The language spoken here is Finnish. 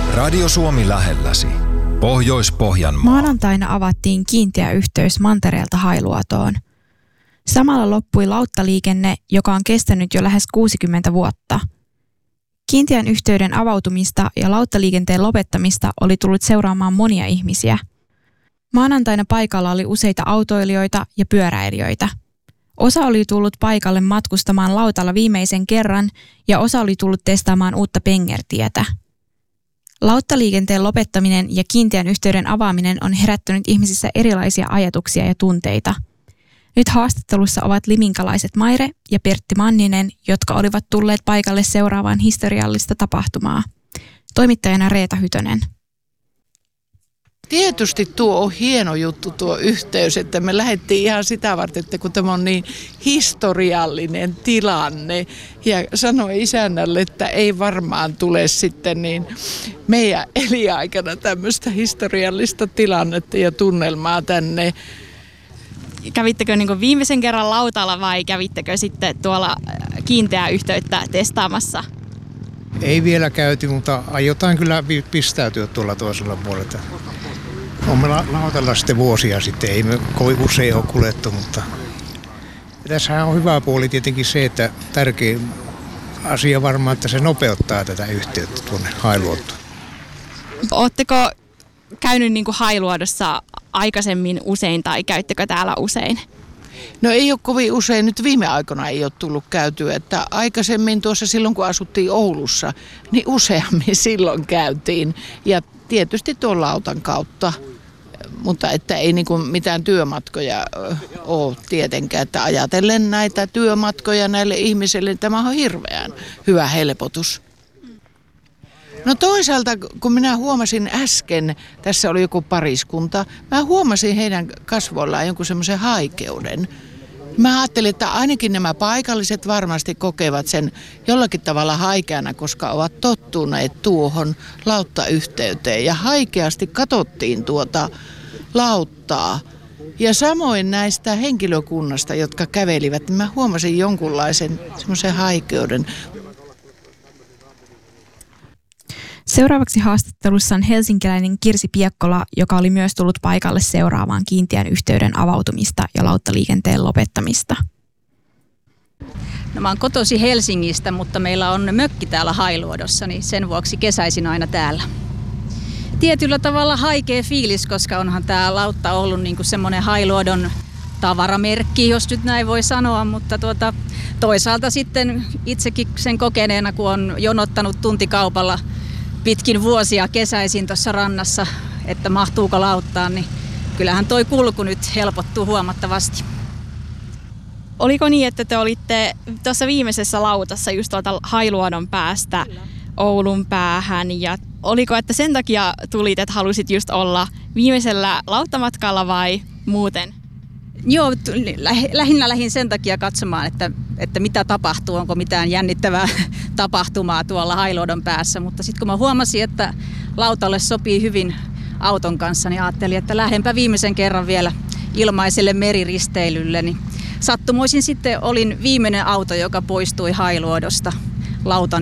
Radio Suomi lähelläsi. Pohjois-Pohjanmaa. Maanantaina avattiin kiinteä yhteys Mantereelta Hailuotoon. Samalla loppui lauttaliikenne, joka on kestänyt jo lähes 60 vuotta. Kiinteän yhteyden avautumista ja lauttaliikenteen lopettamista oli tullut seuraamaan monia ihmisiä. Maanantaina paikalla oli useita autoilijoita ja pyöräilijöitä. Osa oli tullut paikalle matkustamaan lautalla viimeisen kerran ja osa oli tullut testaamaan uutta pengertietä. Lauttaliikenteen lopettaminen ja kiinteän yhteyden avaaminen on herättänyt ihmisissä erilaisia ajatuksia ja tunteita. Nyt haastattelussa ovat liminkalaiset Maire ja Pertti Manninen, jotka olivat tulleet paikalle seuraavaan historiallista tapahtumaa. Toimittajana Reeta Hytönen. Tietysti tuo on hieno juttu tuo yhteys, että me lähdettiin ihan sitä varten, että kun tämä on niin historiallinen tilanne ja sanoi isännälle, että ei varmaan tule sitten niin meidän elinaikana tämmöistä historiallista tilannetta ja tunnelmaa tänne. Kävittekö niin viimeisen kerran lautalla vai kävittekö sitten tuolla kiinteää yhteyttä testaamassa? Ei vielä käyty, mutta aiotaan kyllä pistäytyä tuolla toisella puolella. Olemme lautalla sitten vuosia sitten, ei me kovin usein ole kuljettu, mutta tässähän on hyvä puoli tietenkin se, että tärkein asia varmaan, että se nopeuttaa tätä yhteyttä tuonne Hailuotoon. Oletteko käynyt niin kuin Hailuodossa aikaisemmin usein tai käyttekö täällä usein? No ei ole kovin usein, nyt viime aikoina ei ole tullut käytyä, että aikaisemmin tuossa silloin kun asuttiin Oulussa, niin useammin silloin käytiin ja tietysti tuon lautan kautta, mutta että ei niin kuin mitään työmatkoja ole tietenkään, että ajatellen näitä työmatkoja näille ihmisille, niin tämä on hirveän hyvä helpotus. No toisaalta, kun minä huomasin äsken, tässä oli joku pariskunta, mä huomasin heidän kasvoillaan jonkun semmoisen haikeuden. Mä ajattelin, että ainakin nämä paikalliset varmasti kokevat sen jollakin tavalla haikeana, koska ovat tottuneet tuohon lauttayhteyteen. Ja haikeasti katsottiin tuota lauttaa. Ja samoin näistä henkilökunnasta, jotka kävelivät, niin mä huomasin jonkunlaisen semmoisen haikeuden. Seuraavaksi haastattelussa on helsinkiläinen Kirsi Piekkola, joka oli myös tullut paikalle seuraavaan kiinteän yhteyden avautumista ja lauttaliikenteen lopettamista. No, mä oon kotoisin Helsingistä, mutta meillä on mökki täällä Hailuodossa, niin sen vuoksi kesäisin aina täällä. Tietyllä tavalla haikea fiilis, koska onhan tää lautta ollut niinku semmoinen Hailuodon tavaramerkki, jos nyt näin voi sanoa, mutta toisaalta sitten itsekin sen kokeneena, kun on jonottanut tuntikaupalla pitkin vuosia kesäisin tuossa rannassa, että mahtuuko lauttaan, niin kyllähän toi kulku nyt helpottuu huomattavasti. Oliko niin, että te olitte tuossa viimeisessä lautassa just tuolta Hailuodon päästä Oulun päähän ja oliko, että sen takia tulit, että halusit just olla viimeisellä lauttamatkalla vai muuten? Joo, lähinnä lähdin sen takia katsomaan, että mitä tapahtuu, onko mitään jännittävää tapahtumaa tuolla Hailuodon päässä. Mutta sitten kun mä huomasin, että lautalle sopii hyvin auton kanssa, niin ajattelin, että lähdenpä viimeisen kerran vielä ilmaiselle meriristeilylle. Niin sattumoisin sitten olin viimeinen auto, joka poistui Hailuodosta lautan